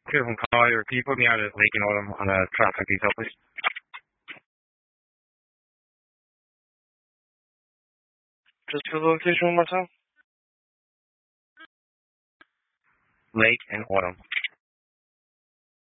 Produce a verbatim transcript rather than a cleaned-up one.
Here from Collier. Can you put me out at Lake and Autumn on a traffic detail, please? Just for the location one more time. Lake and Autumn.